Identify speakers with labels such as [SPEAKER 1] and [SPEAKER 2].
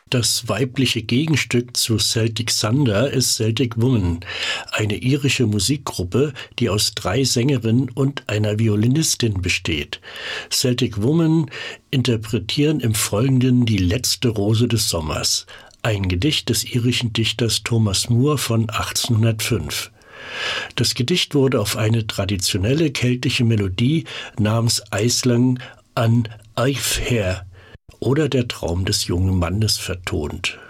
[SPEAKER 1] Das weibliche Gegenstück zu Celtic Thunder ist Celtic Woman, eine irische Musikgruppe, die aus 3 Sängerinnen und einer Violinistin besteht. Celtic Woman interpretieren im Folgenden die letzte Rose des Sommers, ein Gedicht des irischen Dichters Thomas Moore von 1805. Das Gedicht wurde auf eine traditionelle keltische Melodie namens Aisling an Eifher oder der Traum des jungen Mannes vertont.